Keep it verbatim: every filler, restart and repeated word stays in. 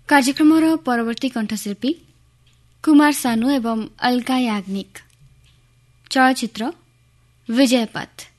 କାର୍ଯ୍ୟକ୍ରମର ପରବର୍ତ୍ତୀ କଣ୍ଠଶିଳ୍ପୀ କୁମାର ସାନୁ ଏବଂ ଅଲକା ୟାଗ୍ନିକ। ଚଳଚ୍ଚିତ୍ର ବିଜୟପଥ।